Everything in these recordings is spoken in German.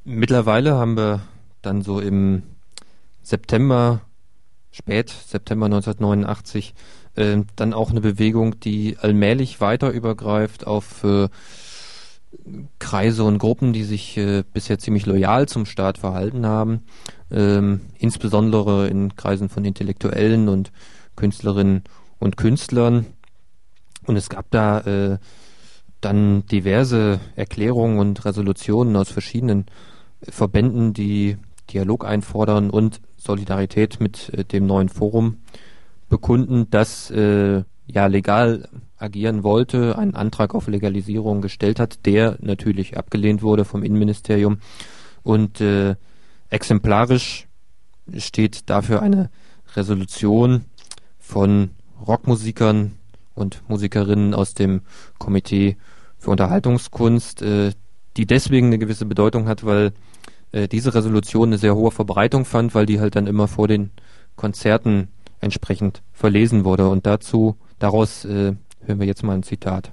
Mittlerweile haben wir dann so im September, Spätseptember 1989, dann auch eine Bewegung, die allmählich weiter übergreift auf Kreise und Gruppen, die sich bisher ziemlich loyal zum Staat verhalten haben, insbesondere in Kreisen von Intellektuellen und Künstlerinnen und Künstlern. Und es gab da dann diverse Erklärungen und Resolutionen aus verschiedenen Verbänden, die Dialog einfordern und Solidarität mit dem neuen Forum bekunden, das legal agieren wollte, einen Antrag auf Legalisierung gestellt hat, der natürlich abgelehnt wurde vom Innenministerium. Und exemplarisch steht dafür eine Resolution von Rockmusikern und Musikerinnen aus dem Komitee für Unterhaltungskunst, die deswegen eine gewisse Bedeutung hat, weil diese Resolution eine sehr hohe Verbreitung fand, weil die halt dann immer vor den Konzerten entsprechend verlesen wurde. Und daraus hören wir jetzt mal ein Zitat.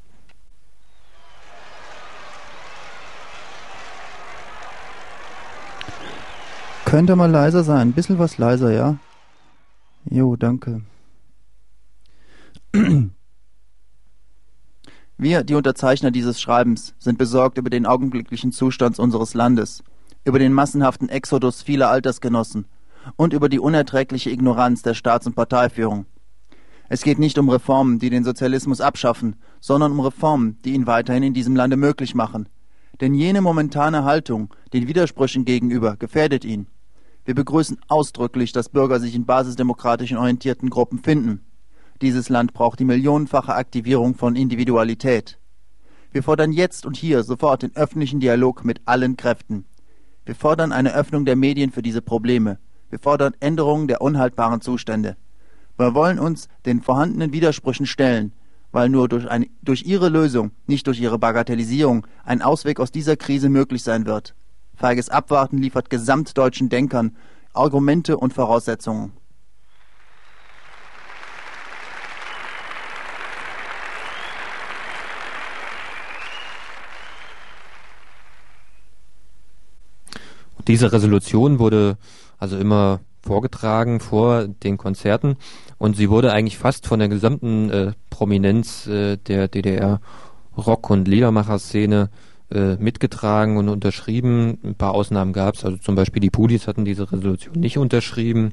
Könnte mal leiser sein, ein bisschen was leiser, ja? Jo, danke. Wir, die Unterzeichner dieses Schreibens, sind besorgt über den augenblicklichen Zustand unseres Landes, über den massenhaften Exodus vieler Altersgenossen und über die unerträgliche Ignoranz der Staats- und Parteiführung. Es geht nicht um Reformen, die den Sozialismus abschaffen, sondern um Reformen, die ihn weiterhin in diesem Lande möglich machen. Denn jene momentane Haltung den Widersprüchen gegenüber gefährdet ihn. Wir begrüßen ausdrücklich, dass Bürger sich in basisdemokratischen orientierten Gruppen finden. Dieses Land braucht die millionenfache Aktivierung von Individualität. Wir fordern jetzt und hier sofort den öffentlichen Dialog mit allen Kräften. Wir fordern eine Öffnung der Medien für diese Probleme. Wir fordern Änderungen der unhaltbaren Zustände. Wir wollen uns den vorhandenen Widersprüchen stellen, weil nur durch ihre Lösung, nicht durch ihre Bagatellisierung, ein Ausweg aus dieser Krise möglich sein wird. Feiges Abwarten liefert gesamtdeutschen Denkern Argumente und Voraussetzungen. Diese Resolution wurde also immer vorgetragen vor den Konzerten und sie wurde eigentlich fast von der gesamten Prominenz der DDR-Rock- und Liedermacher-Szene mitgetragen und unterschrieben. Ein paar Ausnahmen gab es, also zum Beispiel die Pudis hatten diese Resolution nicht unterschrieben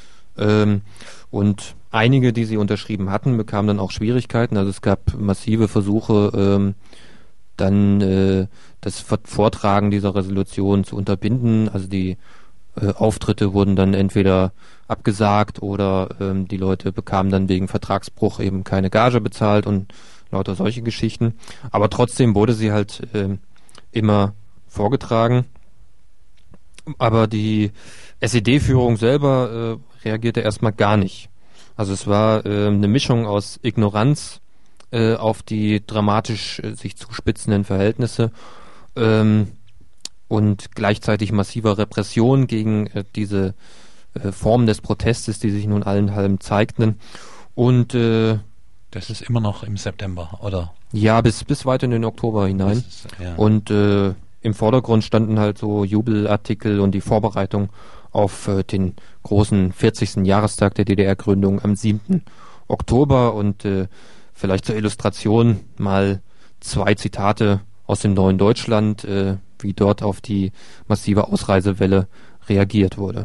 und einige, die sie unterschrieben hatten, bekamen dann auch Schwierigkeiten. Also es gab massive Versuche, dann das Vortragen dieser Resolution zu unterbinden. Also die Auftritte wurden dann entweder abgesagt oder die Leute bekamen dann wegen Vertragsbruch eben keine Gage bezahlt und lauter solche Geschichten. Aber trotzdem wurde sie halt immer vorgetragen. Aber die SED-Führung selber reagierte erstmal gar nicht. Also es war eine Mischung aus Ignoranz auf die dramatisch sich zuspitzenden Verhältnisse und gleichzeitig massiver Repression gegen diese Formen des Protestes, die sich nun allenthalben zeigten. Und das ist immer noch im September, oder? Ja, bis weit in den Oktober hinein. Ja. Und im Vordergrund standen halt so Jubelartikel und die Vorbereitung auf den großen 40. Jahrestag der DDR-Gründung am 7. Oktober und vielleicht zur Illustration mal 2 Zitate aus dem Neuen Deutschland, wie dort auf die massive Ausreisewelle reagiert wurde.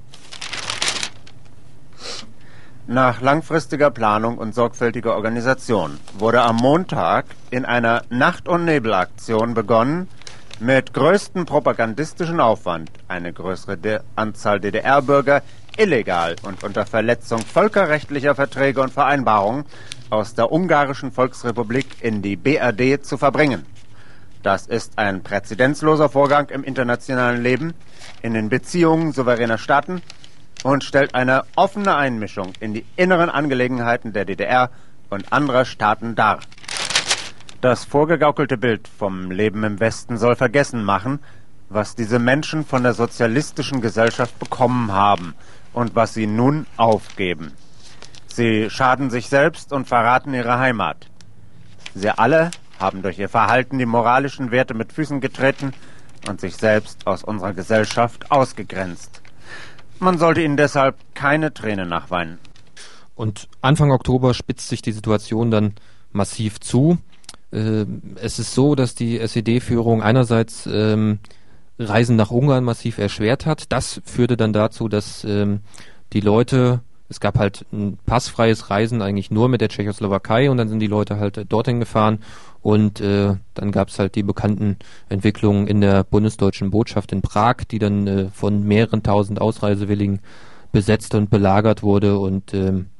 Nach langfristiger Planung und sorgfältiger Organisation wurde am Montag in einer Nacht- und Nebelaktion begonnen, mit größtem propagandistischen Aufwand eine größere Anzahl DDR-Bürger illegal und unter Verletzung völkerrechtlicher Verträge und Vereinbarungen aus der Ungarischen Volksrepublik in die BRD zu verbringen. Das ist ein präzedenzloser Vorgang im internationalen Leben, in den Beziehungen souveräner Staaten und stellt eine offene Einmischung in die inneren Angelegenheiten der DDR und anderer Staaten dar. Das vorgegaukelte Bild vom Leben im Westen soll vergessen machen, was diese Menschen von der sozialistischen Gesellschaft bekommen haben und was sie nun aufgeben. Sie schaden sich selbst und verraten ihre Heimat. Sie alle haben durch ihr Verhalten die moralischen Werte mit Füßen getreten und sich selbst aus unserer Gesellschaft ausgegrenzt. Man sollte ihnen deshalb keine Tränen nachweinen. Und Anfang Oktober spitzt sich die Situation dann massiv zu. Es ist so, dass die SED-Führung einerseits Reisen nach Ungarn massiv erschwert hat. Das führte dann dazu, dass die Leute, es gab halt ein passfreies Reisen eigentlich nur mit der Tschechoslowakei und dann sind die Leute halt dorthin gefahren und dann gab es halt die bekannten Entwicklungen in der bundesdeutschen Botschaft in Prag, die dann von mehreren tausend Ausreisewilligen besetzt und belagert wurde und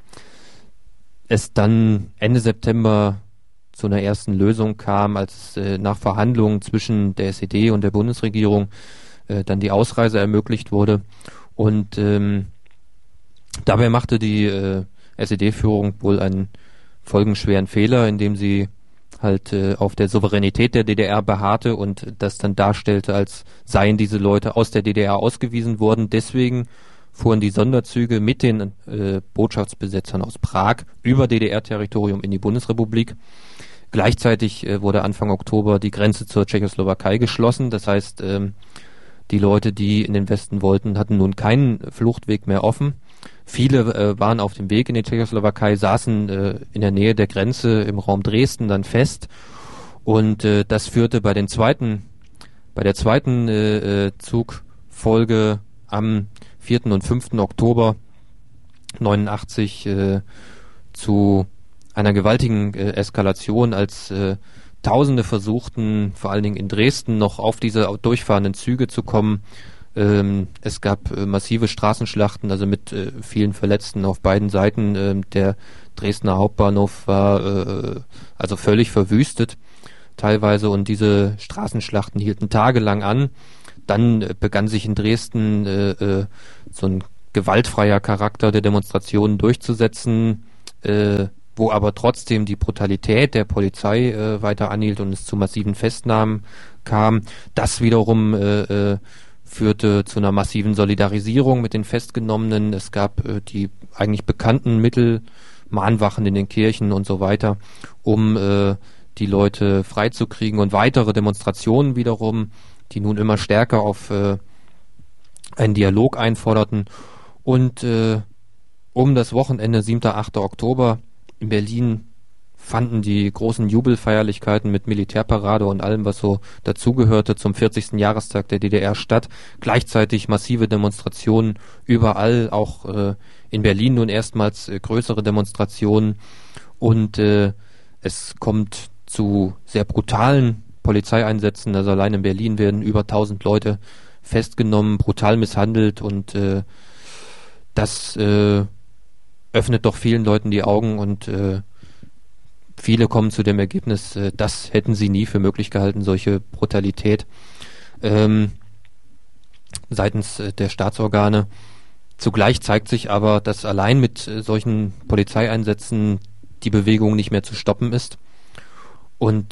es dann Ende September zu einer ersten Lösung kam, als nach Verhandlungen zwischen der SED und der Bundesregierung dann die Ausreise ermöglicht wurde. Und dabei machte die SED-Führung wohl einen folgenschweren Fehler, indem sie halt auf der Souveränität der DDR beharrte und das dann darstellte, als seien diese Leute aus der DDR ausgewiesen worden. Deswegen fuhren die Sonderzüge mit den Botschaftsbesetzern aus Prag über DDR-Territorium in die Bundesrepublik. Gleichzeitig wurde Anfang Oktober die Grenze zur Tschechoslowakei geschlossen. Das heißt, die Leute, die in den Westen wollten, hatten nun keinen Fluchtweg mehr offen. Viele waren auf dem Weg in die Tschechoslowakei, saßen in der Nähe der Grenze im Raum Dresden dann fest. Und das führte bei der zweiten Zugfolge am 4. und 5. Oktober 89 zu einer gewaltigen Eskalation, als Tausende versuchten, vor allen Dingen in Dresden, noch auf diese durchfahrenden Züge zu kommen. Es gab massive Straßenschlachten, also mit vielen Verletzten auf beiden Seiten. Der Dresdner Hauptbahnhof war also völlig verwüstet teilweise und diese Straßenschlachten hielten tagelang an. Dann begann sich in Dresden so ein gewaltfreier Charakter der Demonstrationen durchzusetzen, wo aber trotzdem die Brutalität der Polizei weiter anhielt und es zu massiven Festnahmen kam. Das wiederum führte zu einer massiven Solidarisierung mit den Festgenommenen. Es gab die eigentlich bekannten Mittel, Mahnwachen in den Kirchen und so weiter, um die Leute freizukriegen und weitere Demonstrationen wiederum, die nun immer stärker auf einen Dialog einforderten. Und um das Wochenende 7. 8. Oktober in Berlin fanden die großen Jubelfeierlichkeiten mit Militärparade und allem, was so dazugehörte, zum 40. Jahrestag der DDR statt. Gleichzeitig massive Demonstrationen überall, auch in Berlin nun erstmals größere Demonstrationen. Und es kommt zu sehr brutalen Polizeieinsätzen. Also allein in Berlin werden über 1000 Leute festgenommen, brutal misshandelt und das öffnet doch vielen Leuten die Augen und viele kommen zu dem Ergebnis, das hätten sie nie für möglich gehalten, solche Brutalität seitens der Staatsorgane. Zugleich zeigt sich aber, dass allein mit solchen Polizeieinsätzen die Bewegung nicht mehr zu stoppen ist und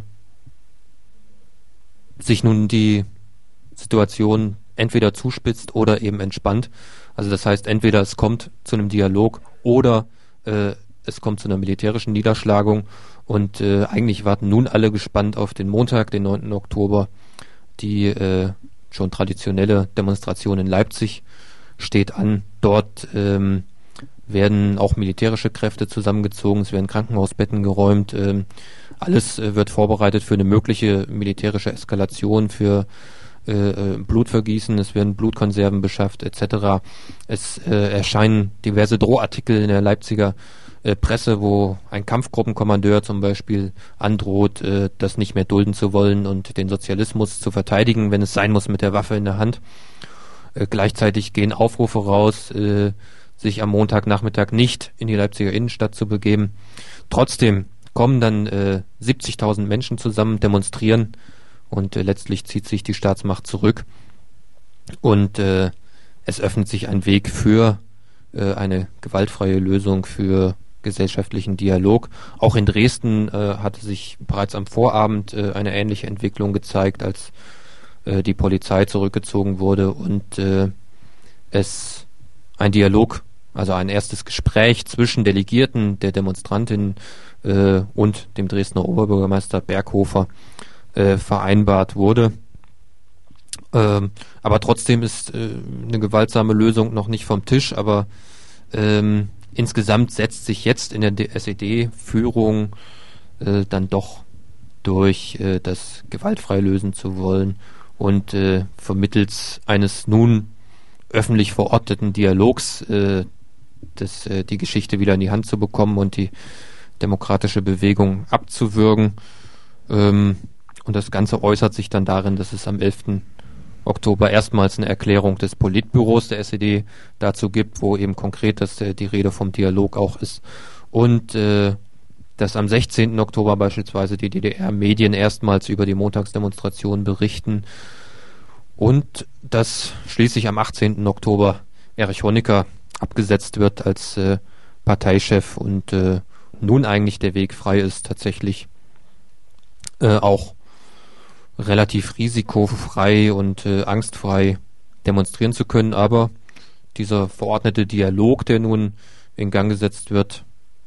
sich nun die Situation entweder zuspitzt oder eben entspannt. Also das heißt, entweder es kommt zu einem Dialog oder es kommt zu einer militärischen Niederschlagung und eigentlich warten nun alle gespannt auf den Montag, den 9. Oktober. Die schon traditionelle Demonstration in Leipzig steht an. Dort werden auch militärische Kräfte zusammengezogen, es werden Krankenhausbetten geräumt. Alles wird vorbereitet für eine mögliche militärische Eskalation, für Blutvergießen, es werden Blutkonserven beschafft etc. Es erscheinen diverse Drohartikel in der Leipziger Presse, wo ein Kampfgruppenkommandeur zum Beispiel androht, das nicht mehr dulden zu wollen und den Sozialismus zu verteidigen, wenn es sein muss, mit der Waffe in der Hand. Gleichzeitig gehen Aufrufe raus, sich am Montagnachmittag nicht in die Leipziger Innenstadt zu begeben. Trotzdem kommen dann 70.000 Menschen zusammen, demonstrieren und letztlich zieht sich die Staatsmacht zurück und es öffnet sich ein Weg für eine gewaltfreie Lösung, für gesellschaftlichen Dialog. Auch in Dresden hatte sich bereits am Vorabend eine ähnliche Entwicklung gezeigt, als die Polizei zurückgezogen wurde und es ein Dialog, also ein erstes Gespräch zwischen Delegierten der Demonstrantinnen und dem Dresdner Oberbürgermeister Berghofer vereinbart wurde. Aber trotzdem ist eine gewaltsame Lösung noch nicht vom Tisch, aber insgesamt setzt sich jetzt in der SED-Führung dann doch durch, das gewaltfrei lösen zu wollen und vermittels eines nun öffentlich verorteten Dialogs die Geschichte wieder in die Hand zu bekommen und die demokratische Bewegung abzuwürgen. Und das Ganze äußert sich dann darin, dass es am 11. Oktober erstmals eine Erklärung des Politbüros der SED dazu gibt, wo eben konkret die Rede vom Dialog auch ist. Und dass am 16. Oktober beispielsweise die DDR-Medien erstmals über die Montagsdemonstration berichten und dass schließlich am 18. Oktober Erich Honecker abgesetzt wird als Parteichef und nun eigentlich der Weg frei ist, tatsächlich auch relativ risikofrei und angstfrei demonstrieren zu können. Aber dieser verordnete Dialog, der nun in Gang gesetzt wird,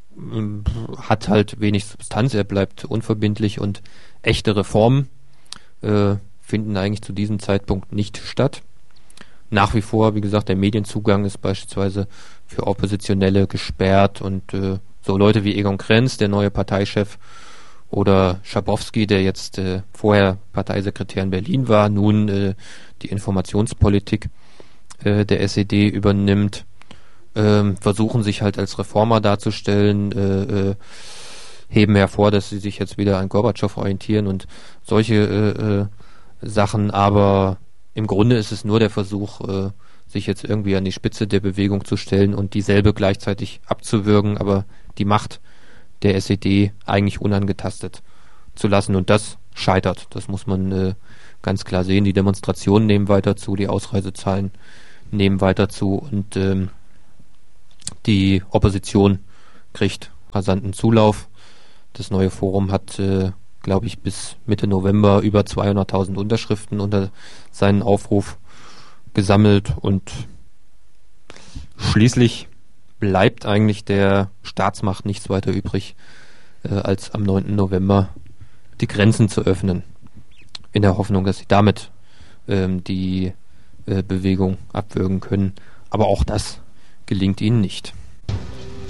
hat halt wenig Substanz. Er bleibt unverbindlich und echte Reformen finden eigentlich zu diesem Zeitpunkt nicht statt. Nach wie vor, wie gesagt, der Medienzugang ist beispielsweise für Oppositionelle gesperrt und so Leute wie Egon Krenz, der neue Parteichef, oder Schabowski, der jetzt vorher Parteisekretär in Berlin war, nun die Informationspolitik der SED übernimmt, versuchen sich halt als Reformer darzustellen, heben hervor, dass sie sich jetzt wieder an Gorbatschow orientieren und solche Sachen, aber im Grunde ist es nur der Versuch, sich jetzt irgendwie an die Spitze der Bewegung zu stellen und dieselbe gleichzeitig abzuwürgen, aber die Macht der SED eigentlich unangetastet zu lassen. Und das scheitert. Das muss man ganz klar sehen. Die Demonstrationen nehmen weiter zu, die Ausreisezahlen nehmen weiter zu und die Opposition kriegt rasanten Zulauf. Das neue Forum hat, glaube ich, bis Mitte November über 200.000 Unterschriften unter seinen Aufruf gesammelt und schließlich bleibt eigentlich der Staatsmacht nichts weiter übrig, als am 9. November die Grenzen zu öffnen, in der Hoffnung, dass sie damit die Bewegung abwürgen können. Aber auch das gelingt ihnen nicht.